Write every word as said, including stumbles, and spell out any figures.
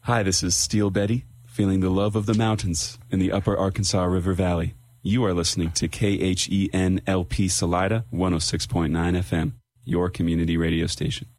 Hi, this is Steel Betty, feeling the love of the mountains in the upper Arkansas River Valley. You are listening to K H E N L P Salida one oh six point nine F M, your community radio station.